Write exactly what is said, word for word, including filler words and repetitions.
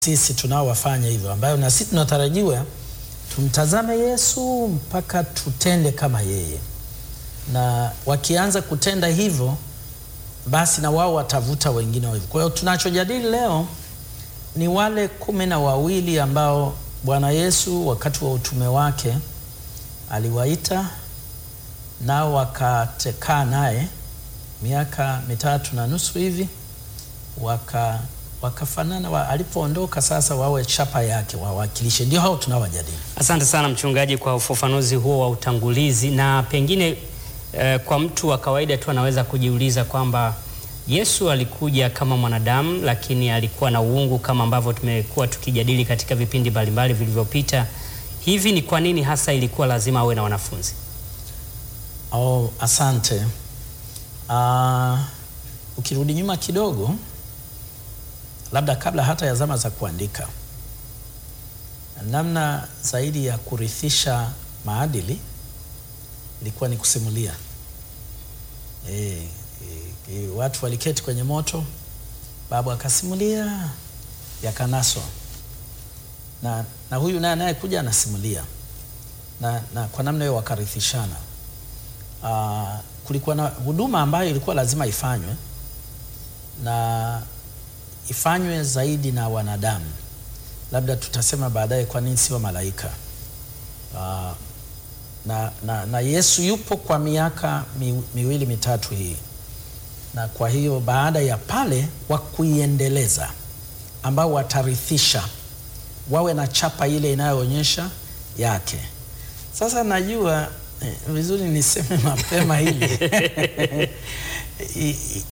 sisi tunaowafanya hivyo, ambayo na sisi tunatarajiwa tumtazame Yesu mpaka tutende kama yeye, na wakianza kutenda hivyo basi na wao watavuta wengine hivyo. Kwa hiyo tunachojadili leo ni wale kumi na wawili ambao Bwana Yesu wakati wa utume wake aliwaita, nao wakakaa naye miaka mitatu na nusu hivi, waka wakafanana wa, alipoondoka sasa wawe chapa yake, wawakilishe. Ndio hao tunawajadili. Asante sana mchungaji kwa ufafanuzi huo wa utangulizi. Na pengine eh, kwa mtu wa kawaida tu anaweza kujiuliza kwamba Yesu alikuja kama mwanadamu, lakini alikuwa na uungu kama ambavyo tumekuwa tukijadili katika vipindi mbalimbali vilivyopita. Hivi ni kwa nini hasa ilikuwa lazima awe na wanafunzi? Oh, asante. Uh, ukirudi nyuma kidogo, labda kabla hata ya zama za kuandika, namna zaidi ya kurithisha maadili ilikuwa ni kusimulia. E, e, e, watu waliketi kwenye moto, babu akasimulia, yakanaswa, na, na huyu naye naye kuja anasimulia, na, na kwa namna hiyo wakarithishana. Uh, kulikuwa na huduma ambayo ilikuwa lazima ifanywe, na ifanywe zaidi na wanadamu. Labda tutasema baadaye kwa nini sio malaika. Uh, na, na, na Yesu yupo kwa miaka mi, miwili mitatu hii, na kwa hiyo baada ya pale wa kuiendeleza ambao watarithisha, wawe na chapa ile inayoonyesha yake. Sasa najua eh, vizuri niseme mapema hili